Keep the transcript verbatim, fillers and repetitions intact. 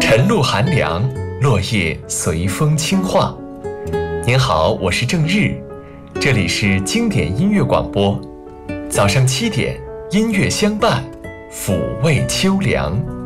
晨露寒凉，落叶随风轻晃。您好，我是郑日，这里是经典音乐广播。早上七点，音乐相伴，抚慰秋凉。